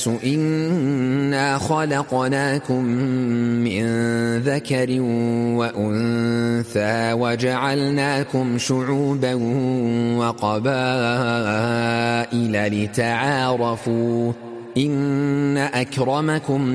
إنا خلقناكم من ذكر وأنثى وجعلناكم شعوبا وقبائل لتعارفوا إن أكرمكم